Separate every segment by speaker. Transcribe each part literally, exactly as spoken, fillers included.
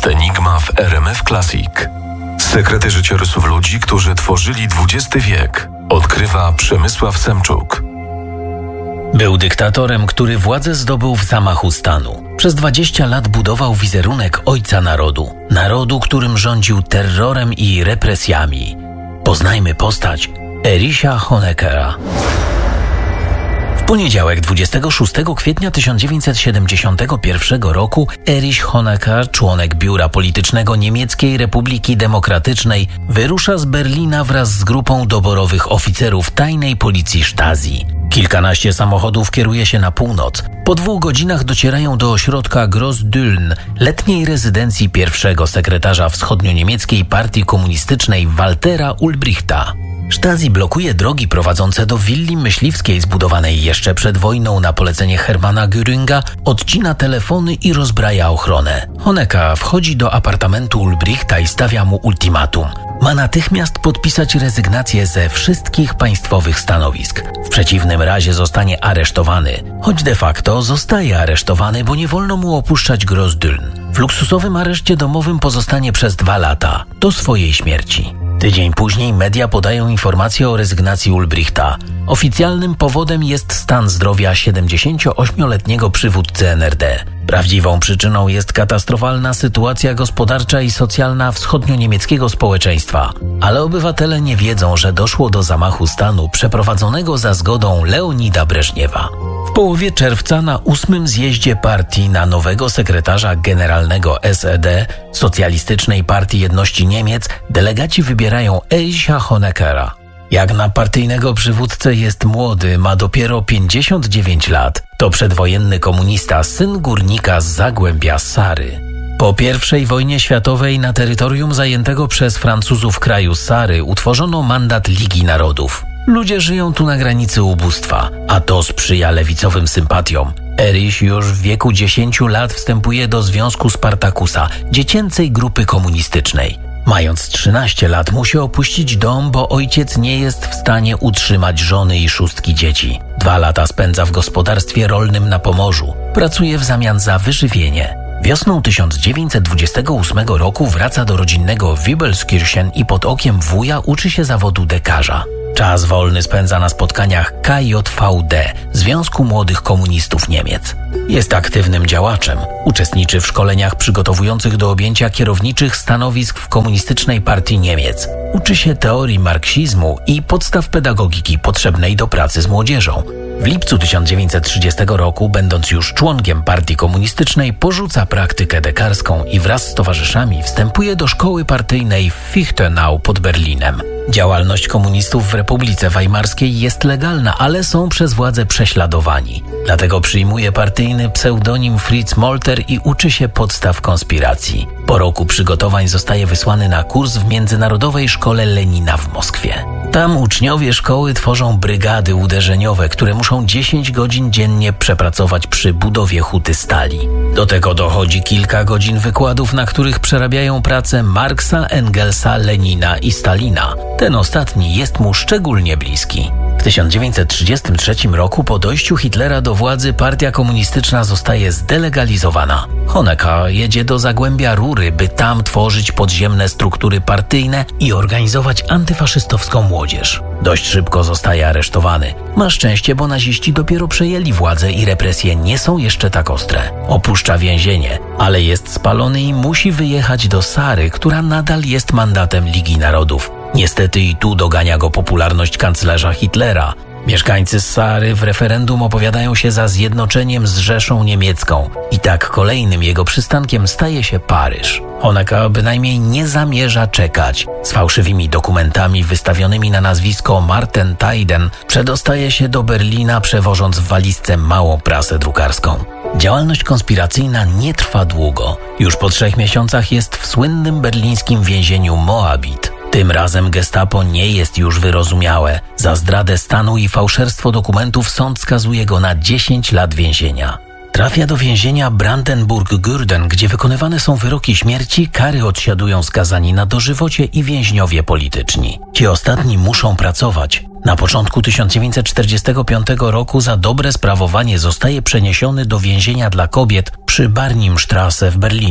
Speaker 1: jest enigma w R M F Classic. Sekrety życiorysów ludzi, którzy tworzyli dwudziesty wiek, odkrywa Przemysław Semczuk.
Speaker 2: Był dyktatorem, który władzę zdobył w zamachu stanu. Przez dwadzieścia lat budował wizerunek ojca narodu. Narodu, którym rządził terrorem i represjami. Poznajmy postać Ericha Honeckera. W poniedziałek dwudziestego szóstego kwietnia tysiąc dziewięćset siedemdziesiątego pierwszego roku Erich Honecker, członek biura politycznego Niemieckiej Republiki Demokratycznej, wyrusza z Berlina wraz z grupą doborowych oficerów tajnej policji Stasi. Kilkanaście samochodów kieruje się na północ. Po dwóch godzinach docierają do ośrodka Groß-Düln, letniej rezydencji pierwszego sekretarza wschodnio-niemieckiej partii komunistycznej Waltera Ulbrichta. Stasi blokuje drogi prowadzące do willi myśliwskiej zbudowanej jeszcze przed wojną na polecenie Hermana Göringa, odcina telefony i rozbraja ochronę. Honecker wchodzi do apartamentu Ulbrichta i stawia mu ultimatum. Ma natychmiast podpisać rezygnację ze wszystkich państwowych stanowisk. W przeciwnym razie zostanie aresztowany. Choć de facto zostaje aresztowany, bo nie wolno mu opuszczać Groß-Düln. W luksusowym areszcie domowym pozostanie przez dwa lata, do swojej śmierci. Tydzień później media podają informację o rezygnacji Ulbrichta. Oficjalnym powodem jest stan zdrowia siedemdziesięcioośmioletniego przywódcy N R D. Prawdziwą przyczyną jest katastrofalna sytuacja gospodarcza i socjalna wschodnio-niemieckiego społeczeństwa. Ale obywatele nie wiedzą, że doszło do zamachu stanu przeprowadzonego za zgodą Leonida Breżniewa. W połowie czerwca na ósmym zjeździe partii na nowego sekretarza generalnego S E D, Socjalistycznej Partii Jedności Niemiec, delegaci wybierają Ericha Honeckera. Jak na partyjnego przywódcę jest młody, ma dopiero pięćdziesiąt dziewięć lat. To przedwojenny komunista, syn górnika z Zagłębia Sary. Po pierwszej wojnie światowej na terytorium zajętego przez Francuzów kraju Sary utworzono mandat Ligi Narodów. Ludzie żyją tu na granicy ubóstwa, a to sprzyja lewicowym sympatiom. Erich już w wieku dziesięciu lat wstępuje do Związku Spartakusa, dziecięcej grupy komunistycznej. Mając trzynaście lat musi opuścić dom, bo ojciec nie jest w stanie utrzymać żony i szóstki dzieci. Dwa lata spędza w gospodarstwie rolnym na Pomorzu. Pracuje w zamian za wyżywienie. Wiosną tysiąc dziewięćset dwudziestego ósmego roku wraca do rodzinnego Wiebelskirchen i pod okiem wuja uczy się zawodu dekarza. Czas wolny spędza na spotkaniach K J V D, Związku Młodych Komunistów Niemiec. Jest aktywnym działaczem. Uczestniczy w szkoleniach przygotowujących do objęcia kierowniczych stanowisk w Komunistycznej Partii Niemiec. Uczy się teorii marksizmu i podstaw pedagogiki potrzebnej do pracy z młodzieżą. W lipcu tysiąc dziewięćset trzydziestego roku, będąc już członkiem partii komunistycznej, porzuca praktykę dekarską i wraz z towarzyszami wstępuje do szkoły partyjnej w Fichtenau pod Berlinem. Działalność komunistów w Republice Weimarskiej jest legalna, ale są przez władze prześladowani. Dlatego przyjmuje partyjny pseudonim Fritz Molter i uczy się podstaw konspiracji. Po roku przygotowań zostaje wysłany na kurs w Międzynarodowej Szkole Lenina w Moskwie. Tam uczniowie szkoły tworzą brygady uderzeniowe, które muszą dziesięć godzin dziennie przepracować przy budowie huty stali. Do tego dochodzi kilka godzin wykładów, na których przerabiają pracę Marksa, Engelsa, Lenina i Stalina. Ten ostatni jest mu szczególnie bliski. W tysiąc dziewięćset trzydziestym trzecim roku po dojściu Hitlera do władzy partia komunistyczna zostaje zdelegalizowana. Honecker jedzie do Zagłębia Rury, by tam tworzyć podziemne struktury partyjne i organizować antyfaszystowską młodzież. Dość szybko zostaje aresztowany. Ma szczęście, bo naziści dopiero przejęli władzę i represje nie są jeszcze tak ostre. Opuszcza więzienie, ale jest spalony i musi wyjechać do Sary, która nadal jest mandatem Ligi Narodów. Niestety i tu dogania go popularność kanclerza Hitlera. Mieszkańcy Sary w referendum opowiadają się za zjednoczeniem z Rzeszą Niemiecką i tak kolejnym jego przystankiem staje się Paryż. Honecker bynajmniej nie zamierza czekać. Z fałszywymi dokumentami wystawionymi na nazwisko Marten Tayden przedostaje się do Berlina, przewożąc w walizce małą prasę drukarską. Działalność konspiracyjna nie trwa długo. Już po trzech miesiącach jest w słynnym berlińskim więzieniu Moabit. Tym razem gestapo nie jest już wyrozumiałe. Za zdradę stanu i fałszerstwo dokumentów sąd skazuje go na dziesięć lat więzienia. Trafia do więzienia Brandenburg-Gürden, gdzie wykonywane są wyroki śmierci, kary odsiadują skazani na dożywocie i więźniowie polityczni. Ci ostatni muszą pracować. Na początku tysiąc dziewięćset czterdziestego piątego roku za dobre sprawowanie zostaje przeniesiony do więzienia dla kobiet przy Barnimstrasse w Berlinie.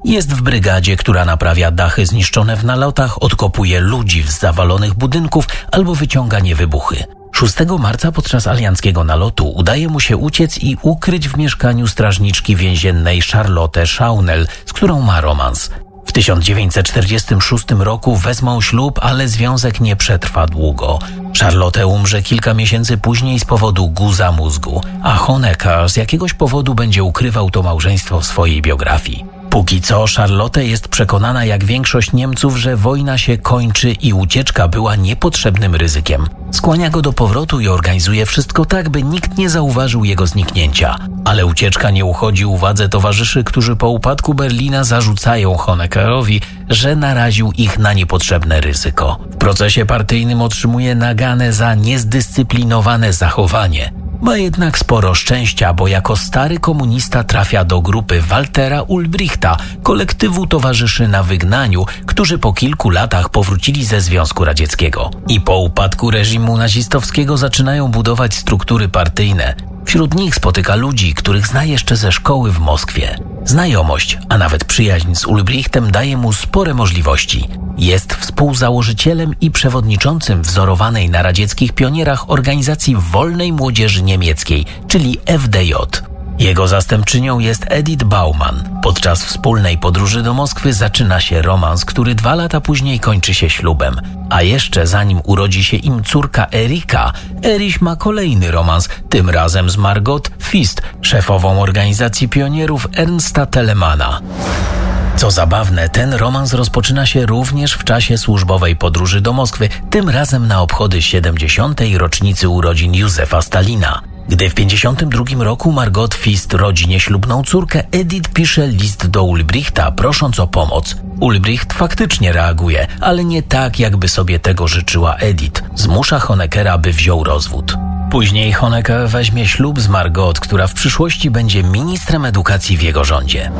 Speaker 2: Jest w brygadzie, która naprawia dachy zniszczone w nalotach, odkopuje ludzi z zawalonych budynków albo wyciąga niewybuchy. szóstego marca podczas alianckiego nalotu udaje mu się uciec i ukryć w mieszkaniu strażniczki więziennej Charlotte Schaunel, z którą ma romans. W tysiąc dziewięćset czterdziestym szóstym roku wezmą ślub, ale związek nie przetrwa długo. Charlotte umrze kilka miesięcy później z powodu guza mózgu, a Honecker z jakiegoś powodu będzie ukrywał to małżeństwo w swojej biografii. Póki co Charlotte jest przekonana jak większość Niemców, że wojna się kończy i ucieczka była niepotrzebnym ryzykiem. Skłania go do powrotu i organizuje wszystko tak, by nikt nie zauważył jego zniknięcia. Ale ucieczka nie uchodzi uwadze towarzyszy, którzy po upadku Berlina zarzucają Honeckerowi, że naraził ich na niepotrzebne ryzyko. W procesie partyjnym otrzymuje naganę za niezdyscyplinowane zachowanie. Ma jednak sporo szczęścia, bo jako stary komunista trafia do grupy Waltera Ulbrichta, kolektywu towarzyszy na wygnaniu, którzy po kilku latach powrócili ze Związku Radzieckiego. I po upadku reżimu nazistowskiego zaczynają budować struktury partyjne. Wśród nich spotyka ludzi, których zna jeszcze ze szkoły w Moskwie. Znajomość, a nawet przyjaźń z Ulbrichtem daje mu spore możliwości. Jest współzałożycielem i przewodniczącym wzorowanej na radzieckich pionierach organizacji wolnej młodzieży niemieckiej, czyli F D J. Jego zastępczynią jest Edith Baumann. Podczas wspólnej podróży do Moskwy zaczyna się romans, który dwa lata później kończy się ślubem. A jeszcze zanim urodzi się im córka Erika, Erich ma kolejny romans, tym razem z Margot Fist, szefową organizacji pionierów Ernsta Telemana. Co zabawne, ten romans rozpoczyna się również w czasie służbowej podróży do Moskwy, tym razem na obchody siedemdziesiątej rocznicy urodzin Józefa Stalina. Gdy w pięćdziesiątym drugim roku Margot Fist rodzi nieślubną córkę, Edith pisze list do Ulbrichta, prosząc o pomoc. Ulbricht faktycznie reaguje, ale nie tak, jakby sobie tego życzyła Edith. Zmusza Honeckera, by wziął rozwód. Później Honecker weźmie ślub z Margot, która w przyszłości będzie ministrem edukacji w jego rządzie.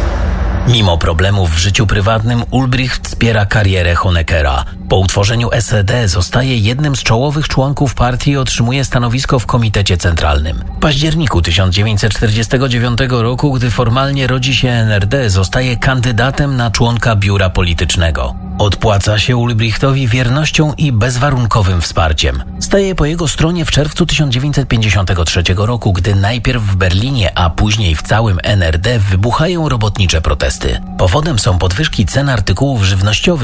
Speaker 2: Mimo problemów w życiu prywatnym, Ulbricht wspiera karierę Honeckera. Po utworzeniu S E D zostaje jednym z czołowych członków partii i otrzymuje stanowisko w Komitecie Centralnym. W październiku tysiąc dziewięćset czterdziestego dziewiątego roku, gdy formalnie rodzi się N R D, zostaje kandydatem na członka biura politycznego. Odpłaca się Ulbrichtowi wiernością i bezwarunkowym wsparciem. Staje po jego stronie w czerwcu tysiąc dziewięćset pięćdziesiątego trzeciego roku, gdy najpierw w Berlinie, a później w całym N R D wybuchają robotnicze protesty. Powodem są podwyżki cen artykułów żywnościowych